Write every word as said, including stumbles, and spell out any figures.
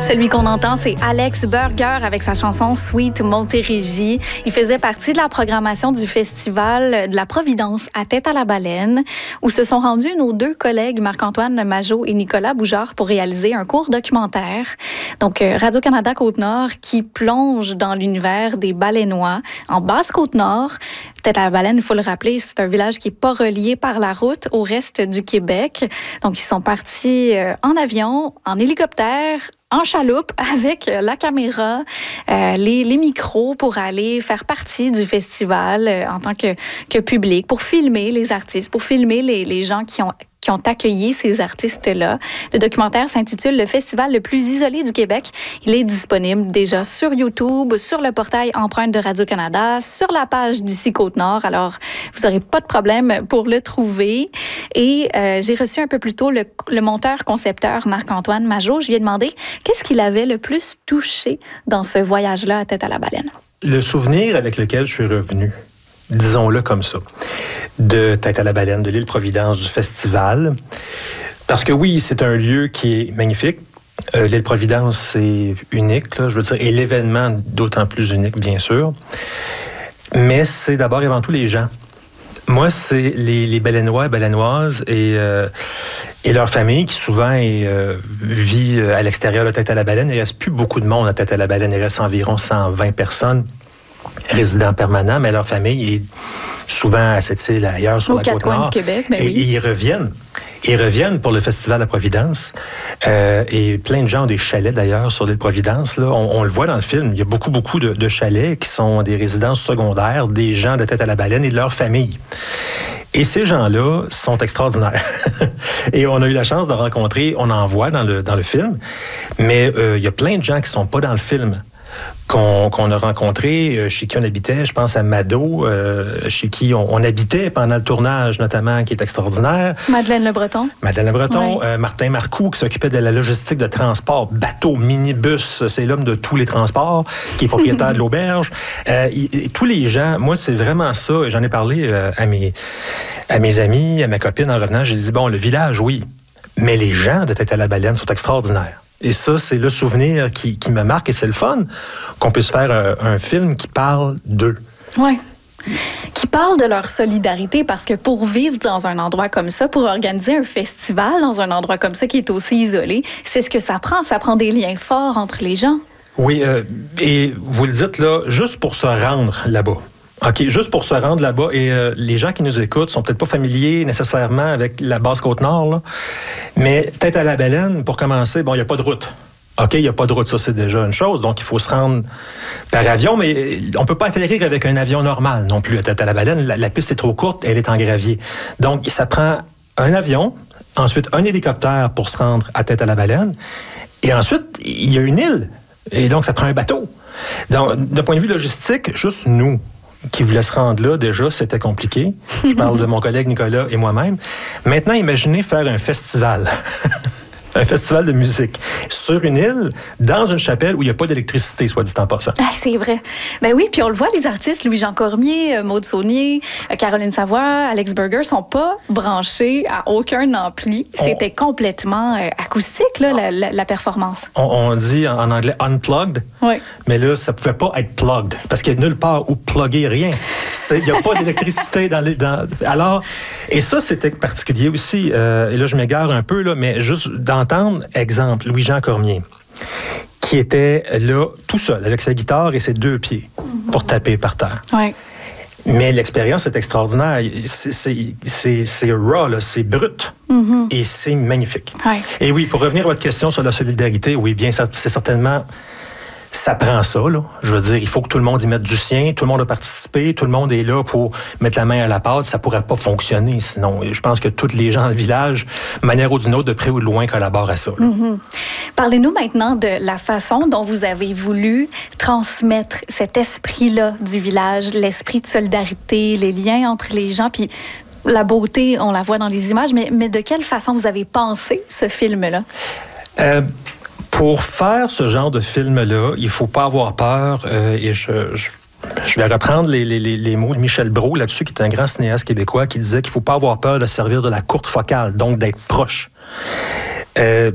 Celui qu'on entend, c'est Alex Burger avec sa chanson Sweet Montérégie. Il faisait partie de la programmation du festival de la Providence à Tête-à-la-Baleine, où se sont rendus nos deux collègues Marc-Antoine Majot et Nicolas Boujard pour réaliser un court documentaire. Donc, Radio-Canada Côte-Nord qui plonge dans l'univers des Baleiноis en Basse-Côte-Nord. Tête-à-la-Baleine, il faut le rappeler, c'est un village qui n'est pas relié par la route au reste du Québec. Donc, ils sont partis en avion, en hélicoptère, en chaloupe, avec la caméra, euh, les, les micros pour aller faire partie du festival euh, en tant que, que public, pour filmer les artistes, pour filmer les, les gens qui ont qui ont accueilli ces artistes-là. Le documentaire s'intitule « Le festival le plus isolé du Québec ». Il est disponible déjà sur YouTube, sur le portail Empreinte de Radio-Canada, sur la page d'ici Côte-Nord. Alors, vous n'aurez pas de problème pour le trouver. Et euh, j'ai reçu un peu plus tôt le, le monteur-concepteur Marc-Antoine Majot. Je lui ai demandé qu'est-ce qu'il avait le plus touché dans ce voyage-là à Tête-à-la-Baleine. Le souvenir avec lequel je suis revenu, disons-le comme ça, de Tête-à-la-Baleine, de l'île Providence, du festival. Parce que oui, c'est un lieu qui est magnifique. Euh, l'île Providence, c'est unique, là, je veux dire, et l'événement d'autant plus unique, bien sûr. Mais c'est d'abord et avant tout les gens. Moi, c'est les, les Baleinois, Baleinoises et, euh, et leur famille qui souvent est, euh, vit à l'extérieur de Tête-à-la-Baleine. Il ne reste plus beaucoup de monde à Tête-à-la-Baleine. Il reste environ cent vingt personnes résidents permanents, mais leur famille est souvent à cette île ailleurs sur Au la côte nord. Du Québec, ben et, oui. et ils reviennent. Ils reviennent pour le festival à Providence. Euh, et plein de gens ont des chalets d'ailleurs sur l'île Providence. Là. On, on le voit dans le film. Il y a beaucoup, beaucoup de, de chalets qui sont des résidences secondaires des gens de Tête-à-la-Baleine et de leur famille. Et ces gens-là sont extraordinaires. Et on a eu la chance de rencontrer, on en voit dans le, dans le film, mais euh, il y a plein de gens qui ne sont pas dans le film. Qu'on, qu'on a rencontré, chez qui on habitait, je pense à Mado, euh, chez qui on, on habitait pendant le tournage, notamment, qui est extraordinaire. Madeleine Le Breton. Madeleine Le Breton, oui. euh, Martin Marcoux, qui s'occupait de la logistique de transport, bateau, minibus, c'est l'homme de tous les transports, qui est propriétaire de l'auberge. Euh, il, tous les gens, moi, c'est vraiment ça, et j'en ai parlé euh, à, mes, à mes amis, à ma copine en revenant, j'ai dit, bon, le village, oui, mais les gens de Tête-à-la-Baleine sont extraordinaires. Et ça, c'est le souvenir qui, qui me marque et c'est le fun qu'on puisse faire un, un film qui parle d'eux. Oui. Qui parle de leur solidarité parce que pour vivre dans un endroit comme ça, pour organiser un festival dans un endroit comme ça qui est aussi isolé, c'est ce que ça prend. Ça prend des liens forts entre les gens. Oui, euh, et vous le dites là, juste pour se rendre là-bas. OK, juste pour se rendre là-bas, et euh, les gens qui nous écoutent sont peut-être pas familiers nécessairement avec la Basse-Côte-Nord, là, mais Tête-à-la-Baleine, pour commencer, bon, il n'y a pas de route. OK, il n'y a pas de route, ça c'est déjà une chose, donc il faut se rendre par avion, mais on ne peut pas atterrir avec un avion normal non plus à Tête-à-la-Baleine. La, la piste est trop courte, elle est en gravier. Donc, ça prend un avion, ensuite un hélicoptère pour se rendre à Tête-à-la-Baleine, et ensuite, il y a une île, et donc ça prend un bateau. Donc, d'un point de vue logistique, juste nous, qui voulait se rendre là, déjà, c'était compliqué. Je parle de mon collègue Nicolas et moi-même. Maintenant, imaginez faire un festival. Un festival de musique sur une île, dans une chapelle où il n'y a pas d'électricité, soit dit en passant. Ah, c'est vrai. Ben oui, puis on le voit, les artistes, Louis-Jean Cormier, Maude Saunier, Caroline Savoie, Alex Burger, sont pas branchés à aucun ampli. C'était on... complètement euh, acoustique, là, la, la, la performance. On, on dit en anglais « unplugged oui. », mais là, ça pouvait pas être « plugged », parce qu'il n'y a nulle part où plugger rien. Il n'y a pas d'électricité dans les... Dans... Alors, et ça, c'était particulier aussi. Euh, et là, je m'égare un peu, là, mais juste dans entendre, exemple, Louis-Jean Cormier, qui était là tout seul, avec sa guitare et ses deux pieds, mm-hmm. pour taper par terre. Ouais. Mais l'expérience est extraordinaire. C'est, c'est, c'est, c'est raw, là, c'est brut. Mm-hmm. Et c'est magnifique. Ouais. Et oui, pour revenir à votre question sur la solidarité, oui, bien, c'est certainement... Ça prend ça, là. Je veux dire, il faut que tout le monde y mette du sien, tout le monde a participé, tout le monde est là pour mettre la main à la pâte. Ça pourrait pas fonctionner sinon. Je pense que tous les gens dans le village, de manière ou d'une autre, de près ou de loin, collaborent à ça. Mm-hmm. Parlez-nous maintenant de la façon dont vous avez voulu transmettre cet esprit-là du village, l'esprit de solidarité, les liens entre les gens, puis la beauté, on la voit dans les images, mais, mais de quelle façon vous avez pensé ce film-là? Euh... Pour faire ce genre de film-là, il ne faut pas avoir peur, euh, et je, je, je vais reprendre les, les, les mots de Michel Brault là-dessus, qui est un grand cinéaste québécois, qui disait qu'il ne faut pas avoir peur de servir de la courte focale, donc d'être proche. Euh,